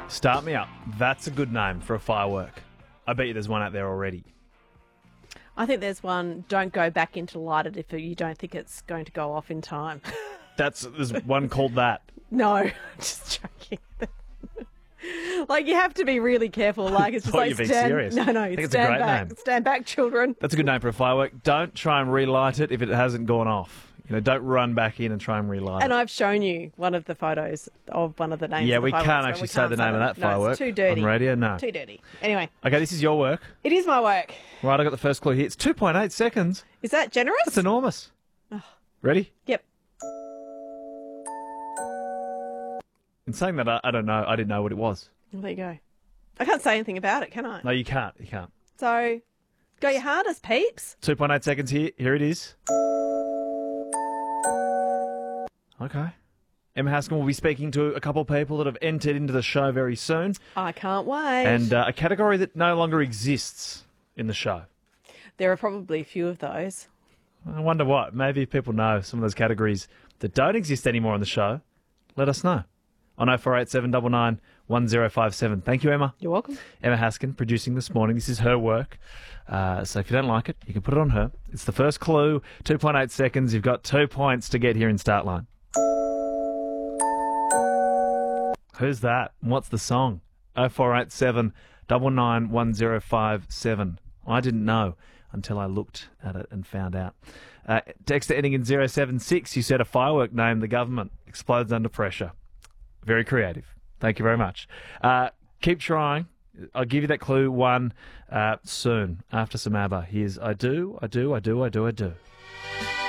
Start Me Up. That's a good name for a firework. I bet you there's one out there already. I think there's one, don't go back in to light it if you don't think it's going to go off in time. There's one called that. No, just joking. Like, you have to be really careful. Like, it's just like, You're being serious. No, I think it's a great back. name. Stand back, children. That's a good name for a firework. Don't try and relight it if it hasn't gone off. Don't run back in and try and relight And it. I've shown you one of the photos of one of the names. Yeah, of the we fireworks, can't but actually we say can't the name of that firework. No, it's too dirty. On radio, no. Too dirty. Anyway. Okay, this is your work. It is my work. Right, I got the first clue here. It's 2.8 seconds. Is that generous? That's enormous. Ready? Yep. In saying that, I don't know. I didn't know what it was. Well, there you go. I can't say anything about it, can I? No, you can't. You can't. So, go your hardest, peeps. 2.8 seconds here. Here it is. Okay. Emma Haskin will be speaking to a couple of people that have entered into the show very soon. I can't wait. And a category that no longer exists in the show. There are probably a few of those. I wonder what. Maybe if people know some of those categories that don't exist anymore on the show, let us know. On 0487 99 1057. Thank you, Emma. You're welcome. Emma Haskin producing this morning. This is her work. So if you don't like it, you can put it on her. It's the first clue. 2.8 seconds. You've got 2 points to get here in start line. Who's that? What's the song? 0487 99 1057. I didn't know until I looked at it and found out. Text ending in 076. You said a firework name. The government explodes under pressure. Very creative. Thank you very much. Keep trying. I'll give you that clue one soon after some ABBA. Here's I Do, I Do, I Do, I Do, I Do.